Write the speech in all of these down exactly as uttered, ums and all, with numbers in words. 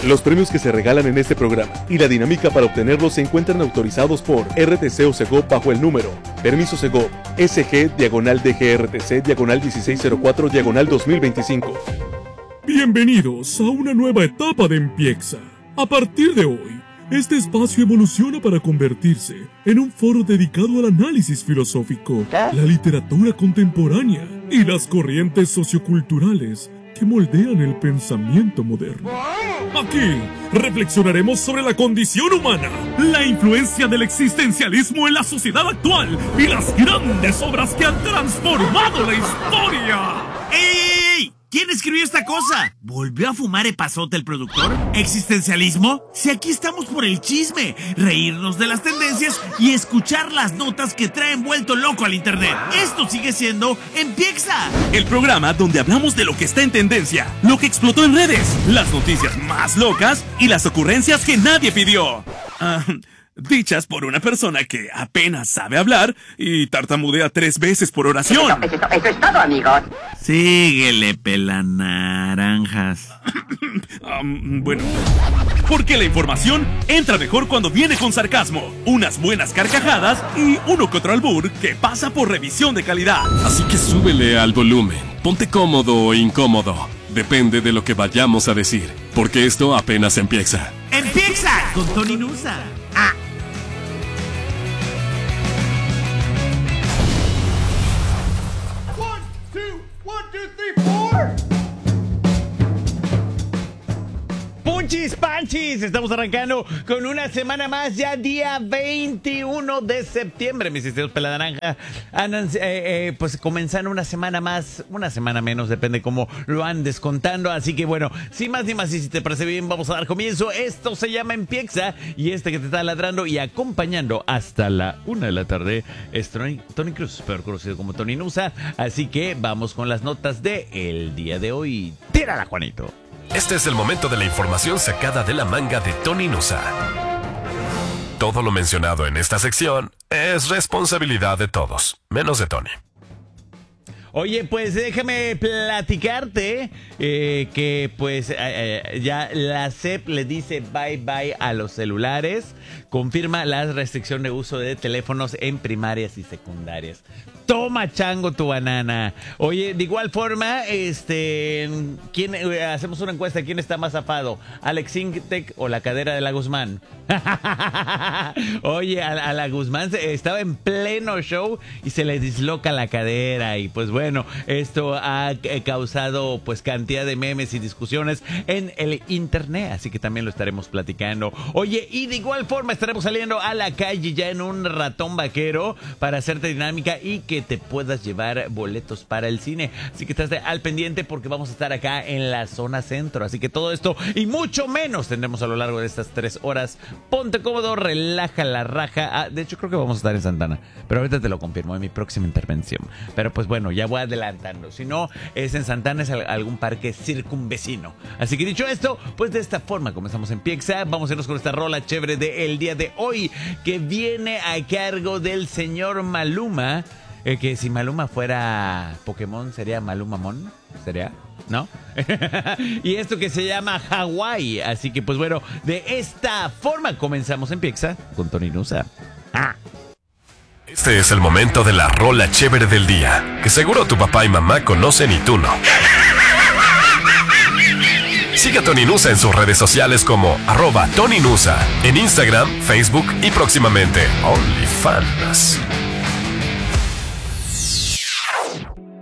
Los premios que se regalan en este programa y la dinámica para obtenerlos se encuentran autorizados por R T C o Segov bajo el número Permiso Segov S G diagonal D G R T C diagonal dieciséis cero cuatro diagonal dos mil veinticinco. Bienvenidos a una nueva etapa de Empiexa. A partir de hoy, este espacio evoluciona para convertirse en un foro dedicado al análisis filosófico, la literatura contemporánea y las corrientes socioculturales que moldean el pensamiento moderno. Aquí reflexionaremos sobre la condición humana, la influencia del existencialismo en la sociedad actual y las grandes obras que han transformado la historia. ¡Ey! ¿Quién escribió esta cosa? ¿Volvió a fumar epazote el productor? ¿Existencialismo? Si aquí estamos por el chisme, reírnos de las tendencias y escuchar las notas que traen vuelto loco al internet. Esto sigue siendo Empiexa, el programa donde hablamos de lo que está en tendencia, lo que explotó en redes, las noticias más locas y las ocurrencias que nadie pidió. Ah, dichas por una persona que apenas sabe hablar y tartamudea tres veces por oración. Eso, eso, eso es todo, amigos. Síguele, pelanaranjas. um, bueno, porque la información entra mejor cuando viene con sarcasmo, unas buenas carcajadas y uno que otro albur que pasa por revisión de calidad. Así que súbele al volumen, ponte cómodo o incómodo. Depende de lo que vayamos a decir, porque esto apenas empieza. ¡Empieza! Con Tony Nusa. Ah. Punchis Panchis, estamos arrancando con una semana más, ya día veintiuno de septiembre, mis estimados pelanaranja. Andan, eh, eh, pues comenzando una semana más, una semana menos, depende cómo lo andes contando. Así que bueno, sin más ni más, y si te parece bien, vamos a dar comienzo. Esto se llama Empiexa y este que te está ladrando y acompañando hasta la una de la tarde es Tony, Tony Cruz, peor conocido como Tony Nusa. Así que vamos con las notas de el día de hoy. ¡Tírala, Juanito! Este es el momento de la información sacada de la manga de Tony Nusa. Todo lo mencionado en esta sección es responsabilidad de todos, menos de Tony. Oye, pues déjame platicarte eh, que pues eh, eh, ya la S E P le dice bye bye a los celulares, confirma la restricción de uso de teléfonos en primarias y secundarias. Toma, chango, tu banana. Oye, de igual forma, este, ¿quién, eh, hacemos una encuesta, ¿quién está más zafado? ¿Alex Intec o la cadera de la Guzmán? Oye, a, a la Guzmán se, estaba en pleno show y se le disloca la cadera y pues bueno, esto ha eh, causado pues cantidad de memes y discusiones en el internet, así que también lo estaremos platicando. Oye, y de igual forma estaremos saliendo a la calle ya en un ratón vaquero para hacerte dinámica y que te puedas llevar boletos para el cine. Así que estás al pendiente porque vamos a estar acá en la zona centro. Así que todo esto y mucho menos tendremos a lo largo de estas tres horas. Ponte cómodo, relaja la raja. Ah, de hecho, creo que vamos a estar en Santana, pero ahorita te lo confirmo en mi próxima intervención. Pero pues bueno, ya voy adelantando. Si no es en Santana, es algún parque circunvecino. Así que dicho esto, pues de esta forma comenzamos en Empiexa. Vamos a irnos con esta rola chévere del día de hoy, que viene a cargo del señor Maluma. Eh, que si Maluma fuera Pokémon, ¿sería Malumamon? ¿Sería? ¿No? Y esto que se llama Hawái. Así que pues bueno, de esta forma comenzamos en Empiexa con Tony Nusa. ¡Ah! Este es el momento de la rola chévere del día, que seguro tu papá y mamá conocen y tú no. Sigue a Tony Nusa en sus redes sociales como arroba Tony Nusa, en Instagram, Facebook y próximamente OnlyFans.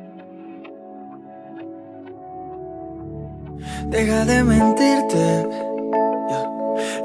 Deja de mentirte,